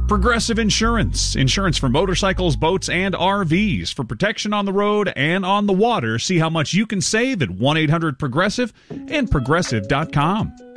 Progressive Insurance. Insurance for motorcycles, boats, and RVs. For protection on the road and on the water, see how much you can save at 1-800-PROGRESSIVE and Progressive.com.